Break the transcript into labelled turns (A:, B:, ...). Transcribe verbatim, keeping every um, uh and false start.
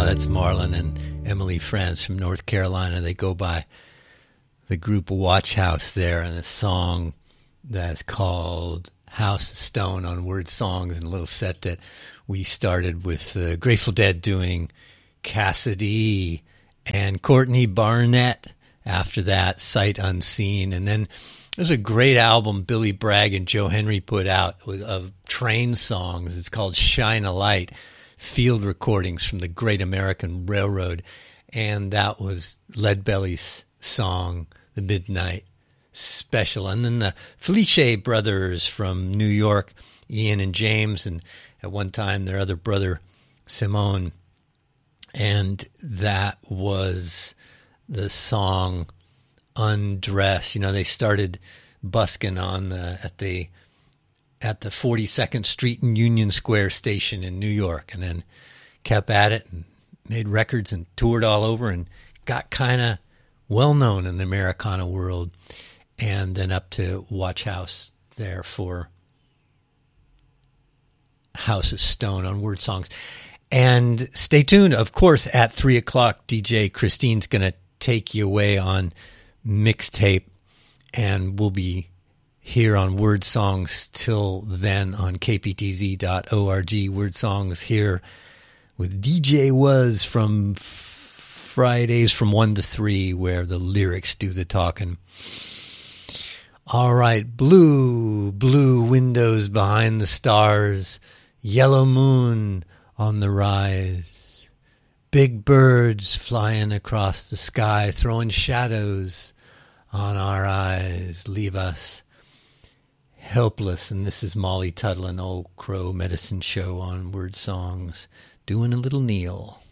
A: now. That's Marlon and Emily France from North Carolina. They go by the group Watch House there, and a song that's called House of Stone on Word Songs, and a little set that we started with the Grateful Dead doing Cassidy and Courtney Barnett. After that, Sight Unseen. And then there's a great album Billy Bragg and Joe Henry put out with, of train songs. It's called Shine a Light, field recordings from the Great American Railroad. And that was Leadbelly's song, The Midnight Special. And then the Felice brothers from New York, Ian and James, and at one time their other brother, Simone. And that was the song Undress. You know, they started busking on the at the at the forty-second Street and Union Square station in New York, and then kept at it and made records and toured all over and got kind of well known in the Americana world, and then up to Watch House there for House of Stone on Word Songs. And stay tuned, of course, at three o'clock, D J Christine's going to take you away on mixtape, and we'll be here on Word Songs till then on K P T Z dot org. Word Songs here with D J Was from f- Fridays from one to three, where the lyrics do the talking. All right, blue, blue windows behind the stars, yellow moon on the rise. Big birds flying across the sky, throwing shadows on our eyes, leave us helpless. And this is Molly Tuttle and Old Crow Medicine Show on Word Songs, doing a little kneel.